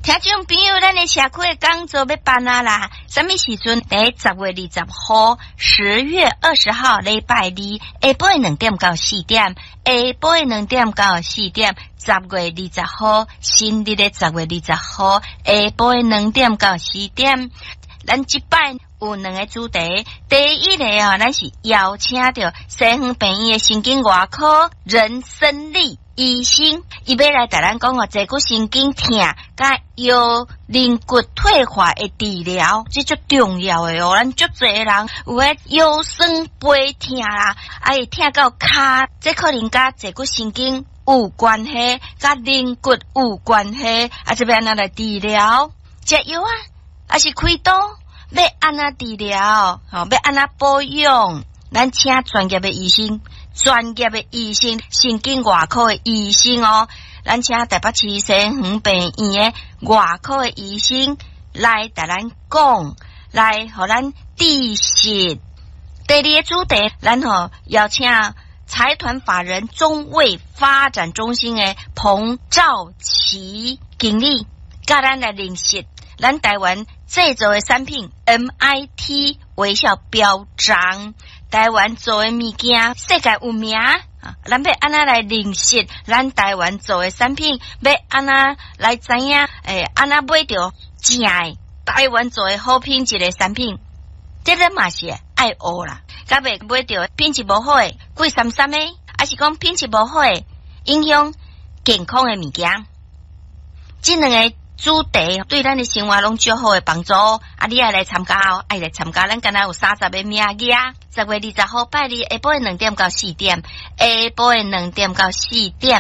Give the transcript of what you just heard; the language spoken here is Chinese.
听众朋友，咱的社区的讲座要办啊啦！什么时阵？在10月20号，10月20号礼拜二下晡2点到4点，下晡2点到4点。10月20号，新历的10月20号，下晡2点到4点。咱这摆有2个主题，第一个咱是邀请到西园病院的神经外科人生理医生，伊要来带咱讲坐骨神经痛甲腰韧骨退化的治疗，这足重要的哦。咱足侪人有迄腰酸背痛啦，会痛到骹，这可能甲坐骨神经有关系，甲韧骨有关系，这要安怎来治疗？食药啊，还是开刀？要安怎治疗？要安怎保养？咱请专业的医生。神经外科的医生哦，咱请台北市西园病院的外科的医生来带咱讲，来互咱知识。第二个主题，咱邀请财团法人中卫发展中心的彭兆琪经理，甲咱来认识咱台湾制造的产品 MIT 微笑标章。台湾做的物件世界有名咱要安怎来认识咱台湾做的产品，要安怎来知影安怎买到正的台湾做的好品质的产品，这个嘛是爱学啦。甲袂买到品质无好的贵三的，还是讲品质无好的影响健康的物件，这2个主题对咱的生活拢足好的帮助你爱来参加爱来参加，咱敢若有30个名额10月20号拜日下晡2点到4点，下晡2点到4点。